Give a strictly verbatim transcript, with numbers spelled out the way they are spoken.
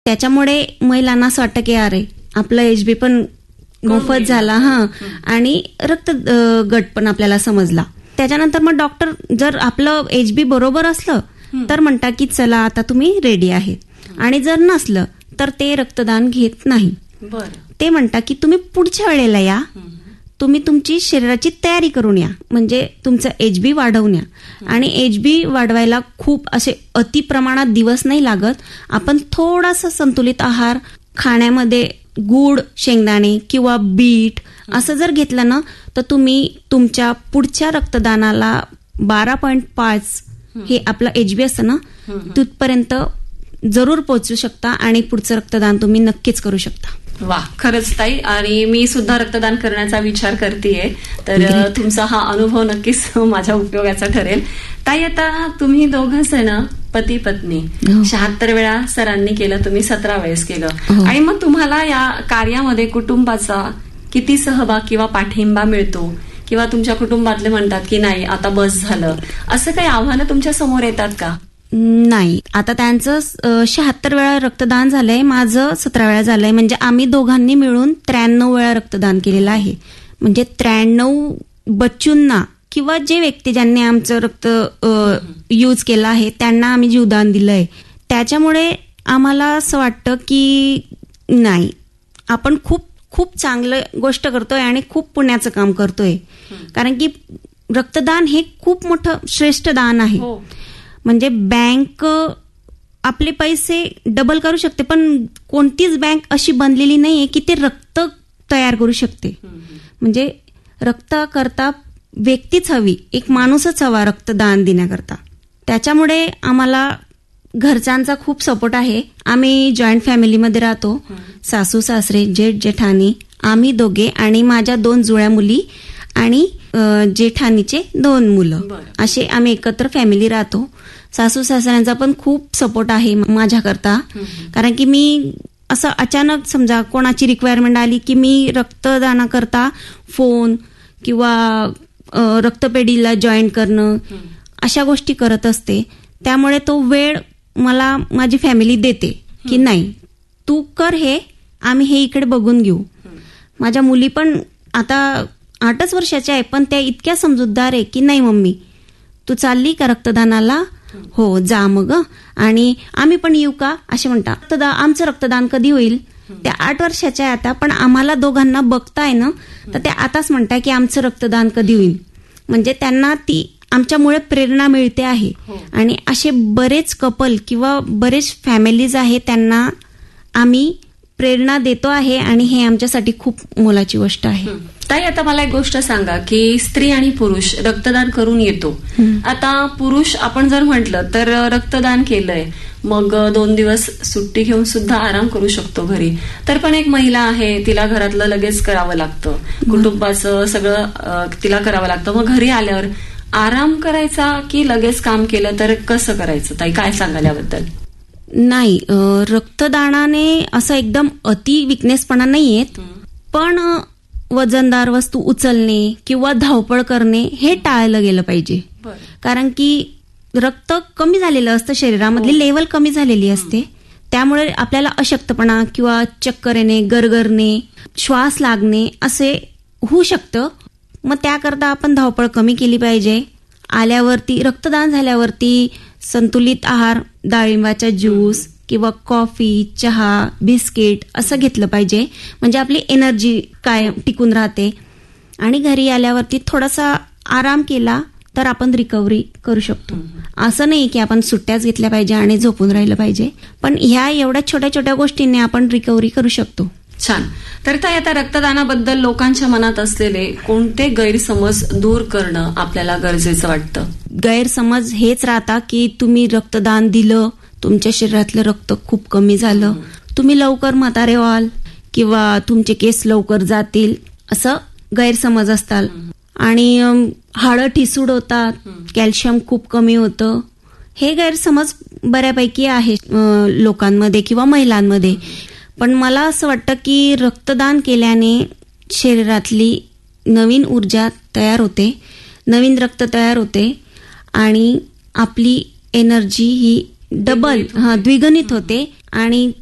त्याच्यामुळे महिलांना असं वाटतं की अरे आपलं एच बी पण मोफत झाला हा आणि रक्त गट पण आपल्याला समजला. त्याच्यानंतर मग डॉक्टर जर आपलं एच बी बरोबर असलं तर म्हणतात की चला आता तुम्ही रेडी आहे, आणि जर नसलं तर ते रक्तदान घेत नाही. ते म्हणतात की तुम्ही पुढच्या वेळेला या, तुम्ही तुमची शरीराची तयारी करून या, म्हणजे तुमचं एच बी वाढवून या. आणि एच बी वाढवायला खूप असे अति प्रमाणात दिवस नाही लागत. आपण थोडासा संतुलित आहार, खाण्यामध्ये गूळ, शेंगदाणे किंवा बीट असं जर घेतलं ना तर तुम्ही तुमच्या पुढच्या रक्तदानाला बारा पॉईंट पाच हे आपलं एच बी असतं ना तिथपर्यंत जरूर पोहोचू शकता आणि पुढचं रक्तदान तुम्ही नक्कीच करू शकता. वा, खरंच ताई. आणि मी सुद्धा रक्तदान करण्याचा विचार करतेय, तर तुमचा हा अनुभव नक्कीच माझ्या उपयोगाचा ठरेल. ताई, आता तुम्ही दोघं जण पती पत्नी शहात्तर वेळा सरांनी केलं, तुम्ही सतरा वेळेस केलं, आणि मग तुम्हाला या कार्यामध्ये कुटुंबाचा किती सहभाग किंवा पाठिंबा मिळतो, किंवा तुमच्या कुटुंबातले म्हणतात की नाही आता बस झालं, असं काही आव्हानं तुमच्या समोर येतात का? नाही, आता त्यांचं शहात्तर वेळा रक्तदान झालंय, माझं सतरा वेळा झालंय, म्हणजे आम्ही दोघांनी मिळून त्र्याण्णव वेळा रक्तदान केलेलं आहे. म्हणजे त्र्याण्णव बच्चूंना किंवा जे व्यक्ती ज्यांनी आमचं रक्त यूज केलं आहे त्यांना आम्ही जीवदान दिलंय. त्याच्यामुळे आम्हाला असं वाटतं की नाही, आपण खूप खूप चांगलं गोष्ट करतोय आणि खूप पुण्याचं काम करतोय. कारण की रक्तदान हे खूप मोठं श्रेष्ठ दान आहे. म्हणजे बँक आपले पैसे डबल करू शकते, पण कोणतीच बँक अशी बनलेली नाहीये की ते रक्त तयार करू शकते. म्हणजे रक्त करता व्यक्तीच हवी, एक माणूसच हवा रक्तदान देण्याकरता. त्याच्यामुळे आम्हाला घरच्यांचा खूप सपोर्ट आहे. आम्ही जॉईंट फॅमिलीमध्ये राहतो, सासू सासरे, जेठ जेठानी, आम्ही दोघे आणि माझ्या दोन जुळ्या मुली आणि जेठानीचे दोन मुलं, असे आम्ही एकत्र फॅमिली राहतो. सासू सासऱ्यांचा पण खूप सपोर्ट आहे माझ्याकरता. कारण की मी असं अचानक समजा कोणाची रिक्वायरमेंट आली की मी रक्तदानाकरता फोन किंवा रक्तपेढीला जॉईन करणं अशा गोष्टी करत असते. त्यामुळे तो वेळ मला माझी फॅमिली देते की नाही तू कर हे, आम्ही हे इकडे बघून घेऊ. माझ्या मुली पण आता आठच वर्षाच्या आहे, पण त्या इतक्या समजूतदार आहे की नाही मम्मी तू चालली का रक्तदानाला, हो जा मग, आणि आम्ही पण येऊ का असे म्हणतात. आमचं रक्तदान कधी होईल, त्या आठ वर्षाच्या आहे आता, पण आम्हाला दोघांना बघताय ना तर त्या आताच म्हणताय की आमचं रक्तदान कधी होईल. म्हणजे त्यांना ती आमच्यामुळे प्रेरणा मिळते आहे. आणि असे बरेच कपल किंवा बरेच फॅमिलीज आहे त्यांना आम्ही प्रेरणा देतो आहे, आणि हे आमच्यासाठी खूप मोलाची गोष्ट आहे. ताई, आता मला एक गोष्ट सांगा की स्त्री आणि पुरुष रक्तदान करून येतो. आता पुरुष आपण जर म्हटलं तर रक्तदान केलंय, मग दोन दिवस सुट्टी घेऊन सुद्धा आराम करू शकतो घरी. तर पण एक महिला आहे, तिला घरातलं लगेच करावं लागतं, कुटुंबाचं सगळं तिला करावं लागतं. मग घरी आल्यावर आराम करायचा की लगेच काम केलं तर कसं करायचं ताई, काय सांगाल याबद्दल? नाही, रक्तदानाने असं एकदम अति विकनेसपणा नाही येत, पण वजनदार वस्तू उचलणे किंवा धावपळ करणे हे टाळलं गेलं पाहिजे. कारण की रक्त कमी झालेलं असतं, शरीरामधली लेवल कमी झालेली असते, त्यामुळे आपल्याला अशक्तपणा किंवा चक्कर येणे, गरगरणे, श्वास लागणे असे होऊ शकतं. मग त्याकरता आपण धावपळ कमी केली पाहिजे. आल्यावरती रक्तदान झाल्यावरती संतुलित आहार, डाळिंबाचा ज्यूस किंवा कॉफी, चहा, बिस्किट असं घेतलं पाहिजे, म्हणजे आपली एनर्जी काय टिकून राहते. आणि घरी आल्यावरती थोडासा आराम केला तर आपण रिकव्हरी करू शकतो. असं नाही की आपण सुट्ट्याच घेतल्या पाहिजे आणि झोपून राहिलं पाहिजे, पण ह्या एवढ्या छोट्या छोट्या गोष्टींनी आपण रिकव्हरी करू शकतो. छान. तर ताई, आता रक्तदानाबद्दल लोकांच्या मनात असलेले कोणते गैरसमज दूर करणं आपल्याला गरजेचं वाटतं? गैरसमज हेच राहता की तुम्ही रक्तदान दिलं, तुमच्या शरीरातलं रक्त खूप कमी झालं, तुम्ही लवकर म्हातारे व्हाल किंवा तुमचे केस लवकर जातील, असं गैरसमज असतात. आणि हाडं ठिसूळ होतात, कॅल्शियम खूप कमी होतं, हे गैरसमज बऱ्यापैकी आहे लोकांमध्ये किंवा महिलांमध्ये. पण मला असं वाटतं की रक्तदान केल्याने शरीरातली नवीन ऊर्जा तयार होते, नवीन रक्त तयार होते, आणि आपली एनर्जी ही डबल हा द्विगुणित होते, आणि